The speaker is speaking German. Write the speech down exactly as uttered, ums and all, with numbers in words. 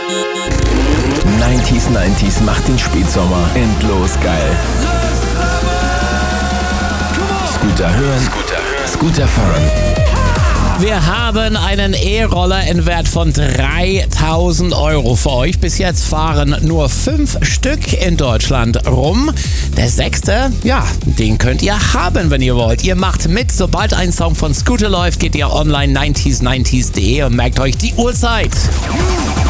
neunzig neunzig macht den Spätsommer endlos geil. Scooter hören, Scooter fahren. Wir haben einen E-Roller in Wert von dreitausend Euro für euch. Bis jetzt fahren nur fünf Stück in Deutschland rum. Der sechste, ja, den könnt ihr haben, wenn ihr wollt. Ihr macht mit. Sobald ein Song von Scooter läuft, geht ihr online neunzig neunzig punkt de und merkt euch die Uhrzeit.